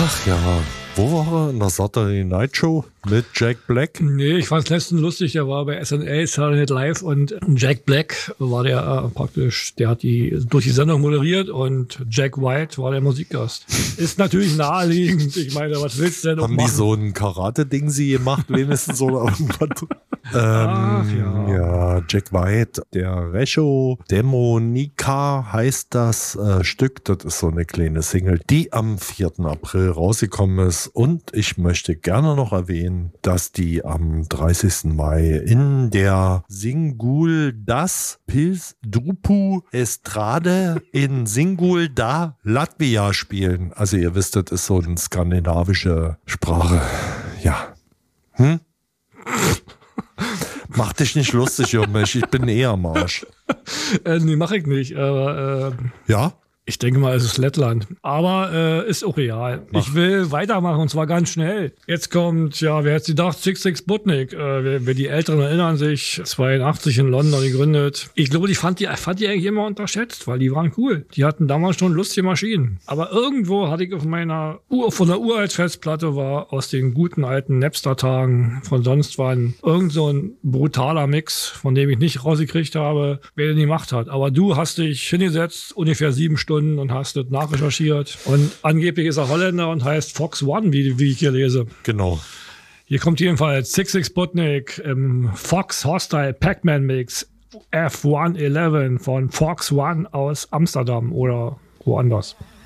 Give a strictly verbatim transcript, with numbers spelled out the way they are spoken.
Ach ja, wo war er? In der Saturday Night Show mit Jack Black? Nee, ich fand es letztens lustig, der war bei S N L, Saturday Night Live, und Jack Black war der äh, praktisch, der hat die durch die Sendung moderiert und Jack White war der Musikgast. Ist natürlich naheliegend. Ich meine, was willst du denn noch Haben machen? die so ein Karate-Ding sie gemacht, wenigstens oder irgendwas? ähm, Ach, ja. ja, Jack White, der Recho Demonica heißt das äh, Stück. Das ist so eine kleine Single, die am vierten April rausgekommen ist. Und ich möchte gerne noch erwähnen, dass die am dreißigsten Mai in der Singul das Pils Drupu Estrade in Singul da Latvia spielen. Also ihr wisst, das ist so eine skandinavische Sprache. Ja. Hm? Mach dich nicht lustig um mich, ich bin eher am Arsch. Äh, nee, mach ich nicht. Aber, äh, Ja? ich denke mal, es ist Lettland. Aber äh, ist auch real. Mach. Ich will weitermachen und zwar ganz schnell. Jetzt kommt, ja, wer hätte gedacht, Six Six Sputnik. Äh, wer, wer die Älteren erinnern sich, zweiundachtzig in London gegründet. Ich glaube, ich fand die, fand die eigentlich immer unterschätzt, weil die waren cool. Die hatten damals schon lustige Maschinen. Aber irgendwo hatte ich auf meiner Ur, von der Uralt-Festplatte war aus den guten alten Napster-Tagen von sonst wann irgend so ein brutaler Mix, von dem ich nicht rausgekriegt habe, wer den gemacht hat. Aber du hast dich hingesetzt, ungefähr sieben Stunden, und hast das nachrecherchiert. Und angeblich ist er Holländer und heißt Fox One, wie, wie ich hier lese. Genau. Hier kommt jedenfalls Six Six Sputnik im Fox Hostile Pac-Man Mix F hundertelf von Fox One aus Amsterdam oder woanders.